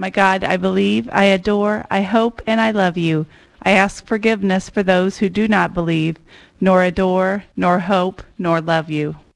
my God, I believe, I adore, I hope, and I love you. I ask forgiveness for those who do not believe, nor adore, nor hope, nor love you.